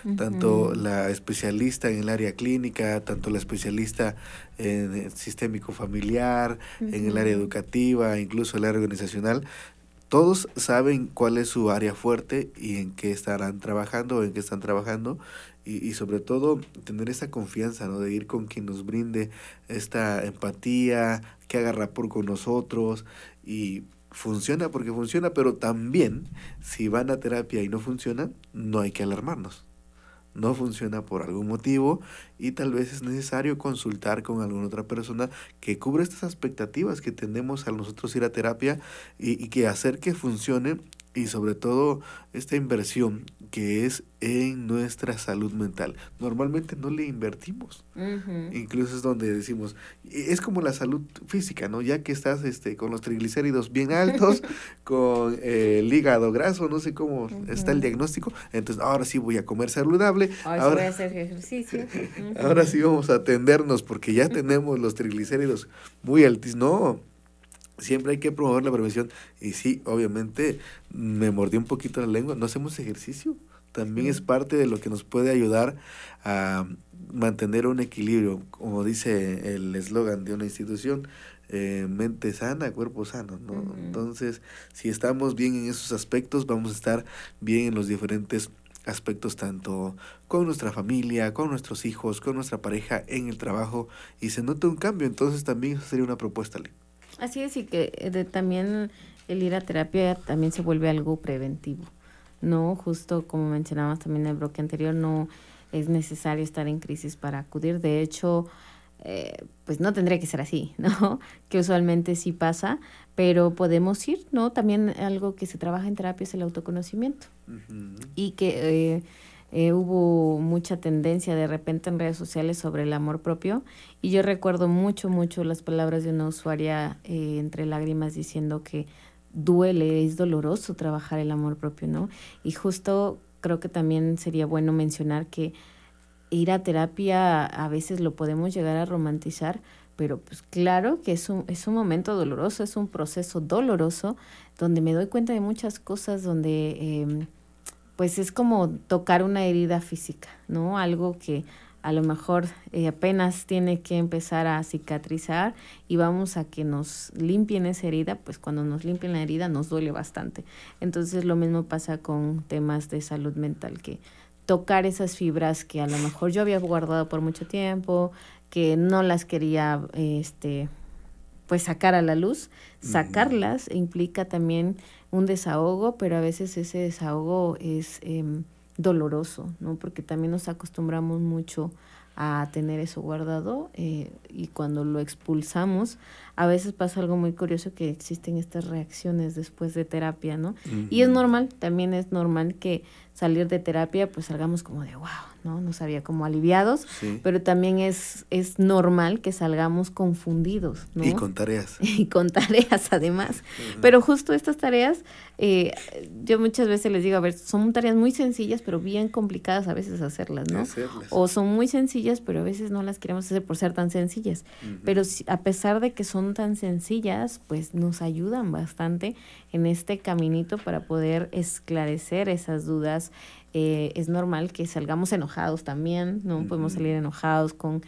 tanto Ujú. la especialista en el área clínica, tanto la especialista en el sistémico familiar, en el área Ujú. educativa, incluso el área organizacional. Todos saben cuál es su área fuerte y en qué estarán trabajando o en qué están trabajando y sobre todo tener esa confianza, ¿no? De ir con quien nos brinde esta empatía, que haga rapport con nosotros y funciona porque funciona, pero también si van a terapia y no funciona, no hay que alarmarnos. No funciona por algún motivo y tal vez es necesario consultar con alguna otra persona que cubra estas expectativas que tenemos al nosotros ir a terapia y que hacer que funcione y sobre todo esta inversión que es en nuestra salud mental. Normalmente no le invertimos. Ujú. Incluso es donde decimos, es como la salud física, ¿no? Ya que estás con los triglicéridos bien altos, con el hígado graso, no sé cómo está el Ujú. diagnóstico, entonces ahora sí voy a comer saludable, Hoy sí voy ahora, a hacer ejercicio. ahora sí Ujú. vamos a atendernos porque ya tenemos los triglicéridos muy altos. No, siempre hay que promover la prevención. Y sí, obviamente, me mordió un poquito la lengua, no hacemos ejercicio. También es Sí. parte de lo que nos puede ayudar a mantener un equilibrio, como dice el eslogan de una institución, mente sana, cuerpo sano, ¿no? Ujú. Entonces, si estamos bien en esos aspectos, vamos a estar bien en los diferentes aspectos, tanto con nuestra familia, con nuestros hijos, con nuestra pareja, en el trabajo, y se nota un cambio. Entonces, también eso sería una propuesta, Lee. Así es, y que también el ir a terapia también se vuelve algo preventivo, ¿no? Justo como mencionabas también en el bloque anterior, no es necesario estar en crisis para acudir. De hecho, pues no tendría que ser así, ¿no? Que usualmente sí pasa, pero podemos ir, ¿no? También algo que se trabaja en terapia es el autoconocimiento Ujú. y que hubo mucha tendencia de repente en redes sociales sobre el amor propio y yo recuerdo mucho, mucho las palabras de una usuaria entre lágrimas diciendo que duele, es doloroso trabajar el amor propio, ¿no? Y justo creo que también sería bueno mencionar que ir a terapia a veces lo podemos llegar a romantizar, pero pues claro que es un momento doloroso, es un proceso doloroso donde me doy cuenta de muchas cosas, donde pues es como tocar una herida física, ¿no? Algo que a lo mejor apenas tiene que empezar a cicatrizar y vamos a que nos limpien esa herida, pues cuando nos limpien la herida nos duele bastante. Entonces lo mismo pasa con temas de salud mental, que tocar esas fibras que a lo mejor yo había guardado por mucho tiempo, que no las quería pues sacar a la luz, Ujú. sacarlas implica también un desahogo, pero a veces ese desahogo es doloroso, ¿no? Porque también nos acostumbramos mucho a tener eso guardado y cuando lo expulsamos, a veces pasa algo muy curioso que existen estas reacciones después de terapia, ¿no? Y es Ujú. normal, también es normal que salir de terapia pues salgamos como de wow, ¿no? Nos había como aliviados, Sí. pero también es normal que salgamos confundidos, Y ¿no? con tareas. Y con tareas además. Ujú. Pero justo estas tareas, eh, yo muchas veces les digo, a ver, son tareas muy sencillas, pero bien complicadas a veces hacerlas, De ¿no? hacerlas. O son muy sencillas, pero a veces no las queremos hacer por ser tan sencillas. Ujú. Pero si, a pesar de que son tan sencillas, pues nos ayudan bastante en este caminito para poder esclarecer esas dudas. Es normal que salgamos enojados también, ¿no? Podemos Ujú. salir enojados con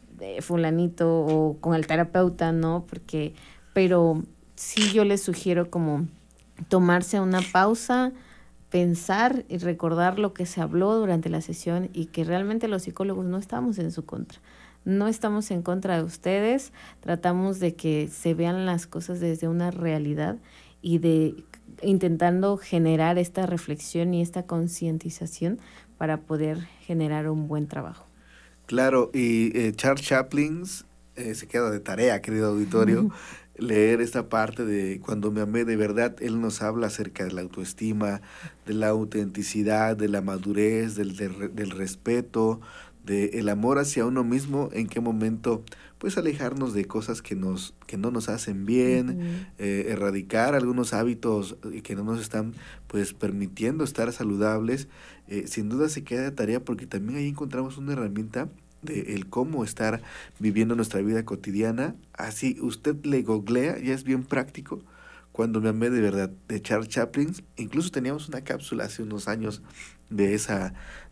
fulanito o con el terapeuta, ¿no? Porque, pero sí yo les sugiero como tomarse una pausa, pensar y recordar lo que se habló durante la sesión y que realmente los psicólogos no estamos en su contra. No estamos en contra de ustedes, tratamos de que se vean las cosas desde una realidad y de intentando generar esta reflexión y esta concientización para poder generar un buen trabajo. Claro, y Charles Chaplin se queda de tarea, querido auditorio, leer esta parte de Cuando me amé de verdad. Él nos habla acerca de la autoestima, de la autenticidad, de la madurez, del respeto, del amor hacia uno mismo, en qué momento pues alejarnos de cosas que no nos hacen bien, Ujú. erradicar algunos hábitos que no nos están pues permitiendo estar saludables. Sin duda se queda de tarea porque también ahí encontramos una herramienta de el cómo estar viviendo nuestra vida cotidiana. Así usted le googlea, ya es bien práctico. Cuando me amé de verdad, de Charles Chaplin. Incluso teníamos una cápsula hace unos años de